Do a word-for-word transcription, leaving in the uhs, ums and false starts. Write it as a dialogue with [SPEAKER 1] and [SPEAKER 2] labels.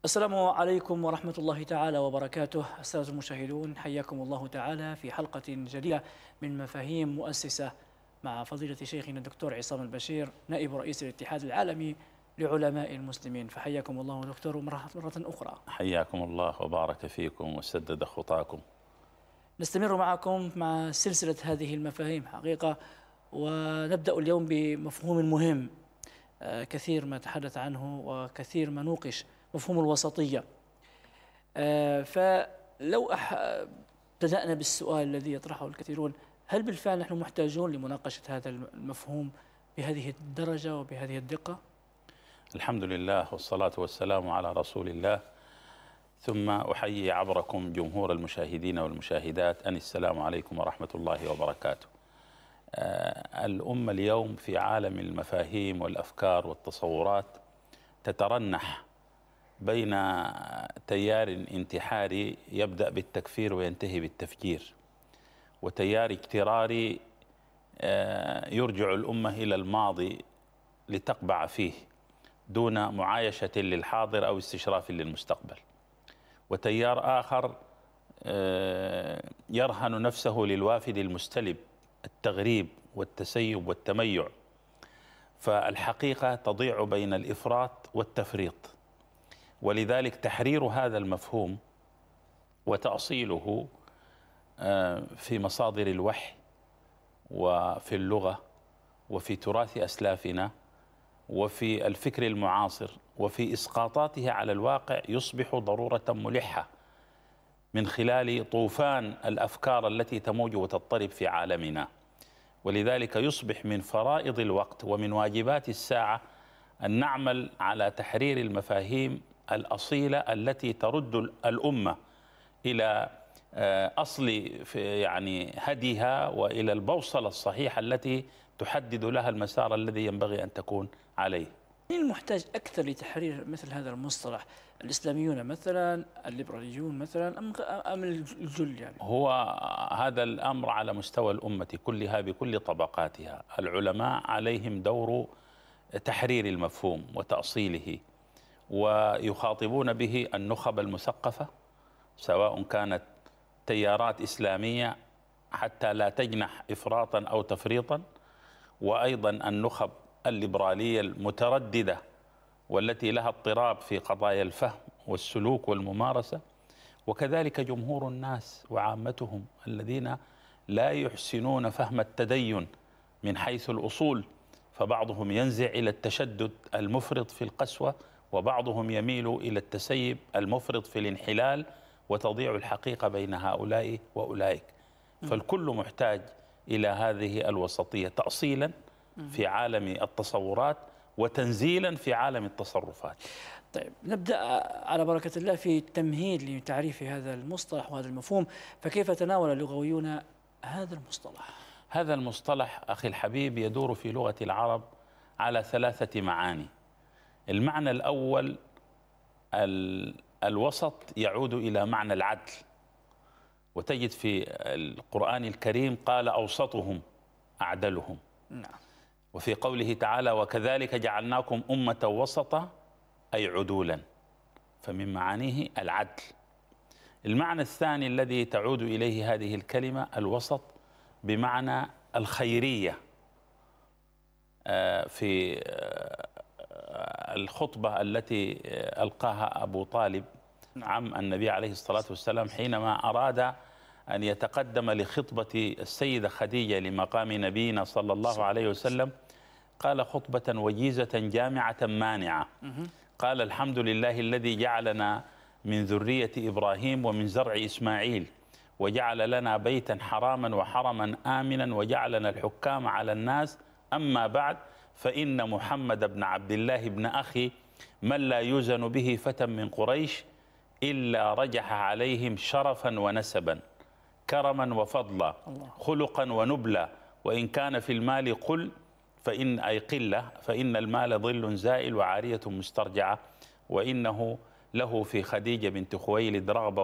[SPEAKER 1] السلام عليكم ورحمة الله تعالى وبركاته. أستاذ المشاهدون، حياكم الله تعالى في حلقة جديدة من مفاهيم مؤسسة مع فضيلة شيخنا الدكتور عصام البشير، نائب رئيس الاتحاد العالمي لعلماء المسلمين. فحياكم الله دكتور مرة أخرى.
[SPEAKER 2] حياكم الله وبارك فيكم وسدد خطاكم.
[SPEAKER 1] نستمر معكم مع سلسلة هذه المفاهيم حقيقة، ونبدأ اليوم بمفهوم مهم كثير ما تحدث عنه وكثير ما نوقش، مفهوم الوسطية. فلو بدأنا بالسؤال الذي يطرحه الكثيرون، هل بالفعل نحن محتاجون لمناقشة هذا المفهوم بهذه الدرجة وبهذه الدقة؟
[SPEAKER 2] الحمد لله والصلاة والسلام على رسول الله، ثم أحيي عبركم جمهور المشاهدين والمشاهدات أن السلام عليكم ورحمة الله وبركاته. الأمة اليوم في عالم المفاهيم والأفكار والتصورات تترنح بين تيار انتحاري يبدأ بالتكفير وينتهي بالتفجير، وتيار اكتراري يرجع الأمة إلى الماضي لتقبع فيه دون معايشة للحاضر أو استشراف للمستقبل، وتيار آخر يرهن نفسه للوافد المستلب التغريب والتسيب والتميع. فالحقيقة تضيع بين الإفراط والتفريط، ولذلك تحرير هذا المفهوم وتأصيله في مصادر الوحي وفي اللغة وفي تراث أسلافنا وفي الفكر المعاصر وفي إسقاطاته على الواقع يصبح ضرورة ملحة من خلال طوفان الأفكار التي تموج وتضطرب في عالمنا. ولذلك يصبح من فرائض الوقت ومن واجبات الساعة أن نعمل على تحرير المفاهيم الأصيلة التي ترد الأمة إلى أصل يعني هديها وإلى البوصلة الصحيحة التي تحدد لها المسار الذي ينبغي أن تكون عليه.
[SPEAKER 1] مين المحتاج أكثر لتحرير مثل هذا المصطلح؟ الإسلاميون مثلا، الليبراليون مثلا، أم أم الجل؟ يعني
[SPEAKER 2] هو هذا الأمر على مستوى الأمة كلها بكل طبقاتها. العلماء عليهم دور تحرير المفهوم وتأصيله، ويخاطبون به النخب المثقفة سواء كانت تيارات إسلامية حتى لا تجنح إفراطا أو تفريطا، وأيضا النخب الليبرالية المترددة والتي لها اضطراب في قضايا الفهم والسلوك والممارسة، وكذلك جمهور الناس وعامتهم الذين لا يحسنون فهم التدين من حيث الأصول، فبعضهم ينزع إلى التشدد المفرط في القسوة، وبعضهم يميل إلى التسيب المفرط في الانحلال، وتضيع الحقيقة بين هؤلاء وأولئك. فالكل محتاج إلى هذه الوسطية تأصيلا في عالم التصورات وتنزيلا في عالم التصرفات.
[SPEAKER 1] طيب، نبدأ على بركة الله في التمهيد لتعريف هذا المصطلح وهذا المفهوم. فكيف تناول اللغويون هذا المصطلح؟
[SPEAKER 2] هذا المصطلح أخي الحبيب يدور في لغة العرب على ثلاثة معاني. المعنى الأول الوسط يعود إلى معنى العدل، وتجد في القرآن الكريم قال أوسطهم أعدلهم.
[SPEAKER 1] نعم.
[SPEAKER 2] وفي قوله تعالى وكذلك جعلناكم أمة وسطا أي عدولا، فمن معانيه العدل. المعنى الثاني الذي تعود إليه هذه الكلمة الوسط بمعنى الخيرية. في الخطبة التي ألقاها أبو طالب عم النبي عليه الصلاة والسلام حينما أراد أن يتقدم لخطبة السيدة خديجة لمقام نبينا صلى الله عليه وسلم، قال خطبة وجيزة جامعة مانعة. قال الحمد لله الذي جعلنا من ذرية إبراهيم ومن زرع إسماعيل، وجعل لنا بيتا حراما وحرما آمنا، وجعلنا الحكام على الناس. أما بعد فإن محمد بن عبد الله بن أخي من لا يوزن به فتى من قريش إلا رجح عليهم شرفا ونسبا، كرما وفضلا، خلقا ونبلا، وإن كان في المال قل فإن أي قلة فإن المال ظل زائل وعارية مسترجعة، وإنه له في خديجة بنت خويلد رغبة